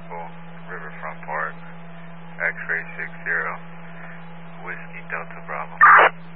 vehicle, Riverfront Park, X-ray 60, Whiskey Delta Bravo.